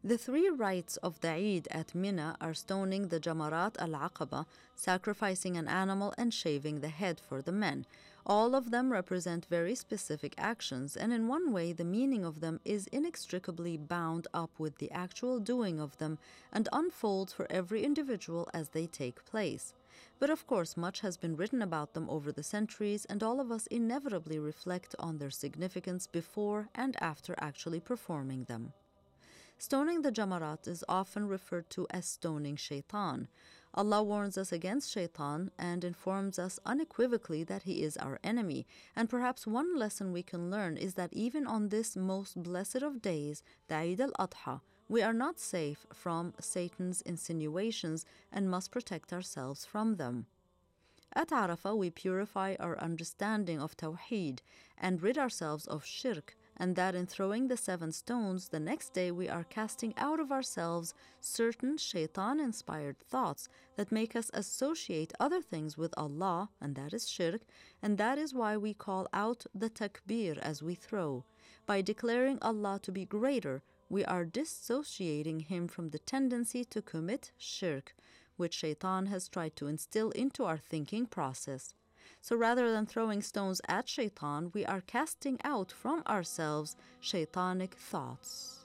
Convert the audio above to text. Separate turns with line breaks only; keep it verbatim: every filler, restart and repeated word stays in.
The three rites of the Eid at Mina are stoning the Jamarat al-Aqaba, sacrificing an animal, and shaving the head for the men. All of them represent very specific actions, and in one way the meaning of them is inextricably bound up with the actual doing of them and unfolds for every individual as they take place. But of course, much has been written about them over the centuries, and all of us inevitably reflect on their significance before and after actually performing them. Stoning the Jamarat is often referred to as stoning Shaitan. Allah warns us against Shaitan and informs us unequivocally that he is our enemy. And perhaps one lesson we can learn is that even on this most blessed of days, the Eid al-Adha, we are not safe from Satan's insinuations and must protect ourselves from them. At Arafah, we purify our understanding of Tawheed and rid ourselves of Shirk, and that in throwing the seven stones, the next day we are casting out of ourselves certain shaitan-inspired thoughts that make us associate other things with Allah, and that is shirk, and that is why we call out the takbir as we throw. By declaring Allah to be greater, we are dissociating Him from the tendency to commit shirk, which shaitan has tried to instill into our thinking process. So rather than throwing stones at shaitan, we are casting out from ourselves shaitanic thoughts.